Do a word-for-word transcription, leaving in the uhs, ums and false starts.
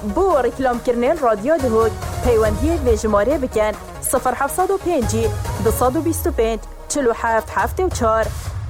بو رکلام کرنین رادیو دهود پیوندی ویژماره بکن صفر هفتصد و پنج دو بیست و پنج چلو هفت هفت و چهار.